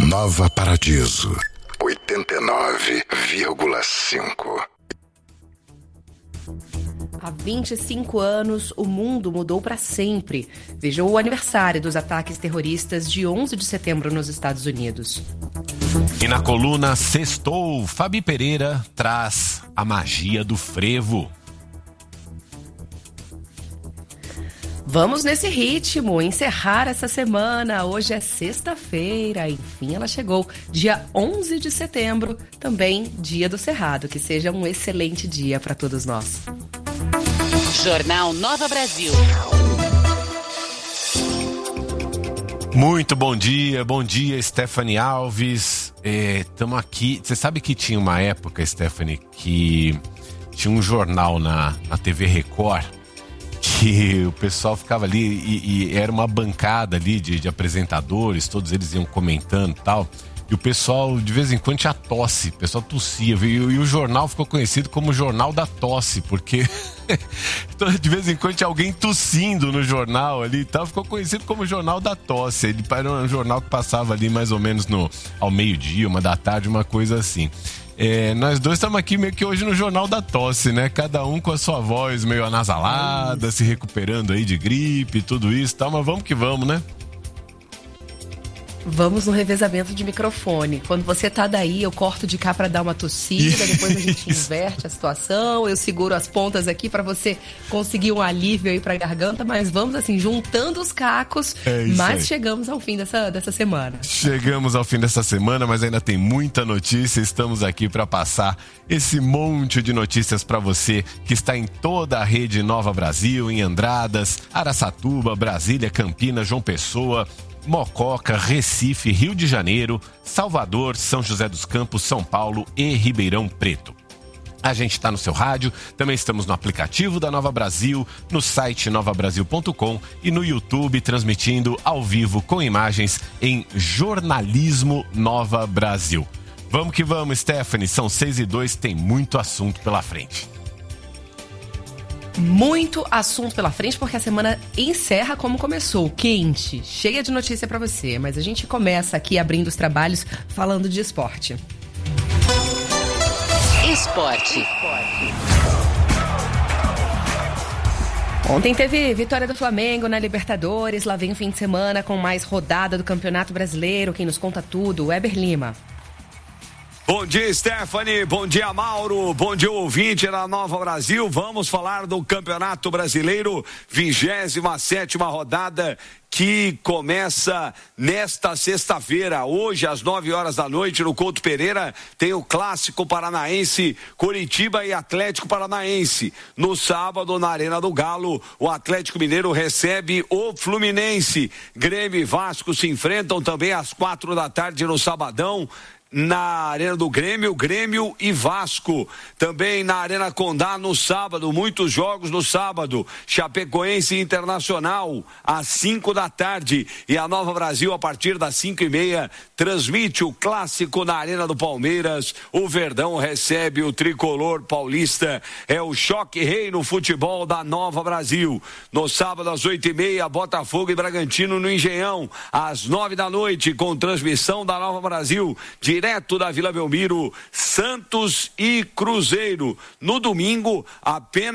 Nova Paradiso, 89,5. Há 25 anos, o mundo mudou para sempre. Veja o aniversário dos ataques terroristas de 11 de setembro nos Estados Unidos. E na coluna Sextou, Fabi Pereira traz a magia do frevo. Vamos nesse ritmo, encerrar essa semana. Hoje é sexta-feira, enfim ela chegou. Dia 11 de setembro, também dia do Cerrado. Que seja um excelente dia para todos nós. Jornal Nova Brasil. Muito bom dia Stephanie Alves. Estamos aqui. Você sabe que tinha uma época, Stephanie, que tinha um jornal na TV Record, que o pessoal ficava ali e era uma bancada ali de apresentadores, todos eles iam comentando e tal. E o pessoal, de vez em quando, tinha tosse, o pessoal tossia. E o jornal ficou conhecido como Jornal da Tosse, porque de vez em quando tinha alguém tossindo no jornal ali e tal. Ficou conhecido como Jornal da Tosse. Ele era um jornal que passava ali mais ou menos ao meio-dia, 13h, uma coisa assim. Nós dois estamos aqui meio que hoje no Jornal da Tosse, né? Cada um com a sua voz meio anasalada, se recuperando aí de gripe e tudo isso e tal. Mas vamos que vamos, né? Vamos no revezamento de microfone. Quando você tá daí, eu corto de cá pra dar uma tossida, depois a gente inverte a situação, eu seguro as pontas aqui pra você conseguir um alívio aí pra garganta, mas vamos assim, juntando os cacos, mas chegamos ao fim dessa semana. Chegamos ao fim dessa semana, mas ainda tem muita notícia, estamos aqui pra passar esse monte de notícias pra você que está em toda a rede Nova Brasil, em Andradas, Araçatuba, Brasília, Campinas, João Pessoa, Mococa, Recife, Rio de Janeiro, Salvador, São José dos Campos, São Paulo e Ribeirão Preto. A gente está no seu rádio, também estamos no aplicativo da Nova Brasil, no site novabrasil.com e no YouTube, transmitindo ao vivo com imagens em Jornalismo Nova Brasil. Vamos que vamos, Stephanie, são 6h02, tem muito assunto pela frente. Muito assunto pela frente, porque a semana encerra como começou, quente, cheia de notícia pra você. Mas a gente começa aqui abrindo os trabalhos falando de esporte. Esporte. Ontem teve vitória do Flamengo na Libertadores, lá vem o fim de semana com mais rodada do Campeonato Brasileiro. Quem nos conta tudo, Weber Lima. Bom dia, Stephanie. Bom dia, Mauro. Bom dia, ouvinte da Nova Brasil. Vamos falar do Campeonato Brasileiro, 27ª rodada, que começa nesta sexta-feira. Hoje, às 9h da noite, no Couto Pereira, tem o Clássico Paranaense, Coritiba e Atlético Paranaense. No sábado, na Arena do Galo, o Atlético Mineiro recebe o Fluminense. Grêmio e Vasco se enfrentam também às 4h no sabadão, na Arena do Grêmio e Vasco. Também na Arena Condá no sábado, muitos jogos no sábado. Chapecoense Internacional às 5h. E a Nova Brasil, a partir das 5h30, transmite o Clássico na Arena do Palmeiras. O Verdão recebe o Tricolor Paulista. É o choque rei no futebol da Nova Brasil. No sábado, às 8h30, Botafogo e Bragantino no Engenhão. Às 9h, com transmissão da Nova Brasil, direto da Vila Belmiro, Santos e Cruzeiro. No domingo, apenas